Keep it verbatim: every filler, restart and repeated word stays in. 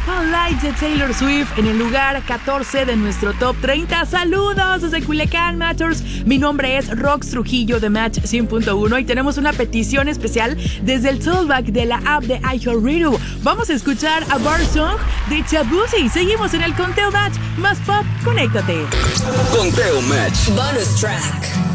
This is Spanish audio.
Up Light de Taylor Swift en el lugar catorce de nuestro top treinta. Saludos desde Culiacán, Matchers. Mi nombre es Rox Trujillo de Match cien punto uno y tenemos una petición especial desde el Toolback de la app de iHeartRadio. Vamos a escuchar a Bar Song de Chabuzi. Seguimos en el Conteo Match. Más pop, conéctate. Conteo Match. Bonus track.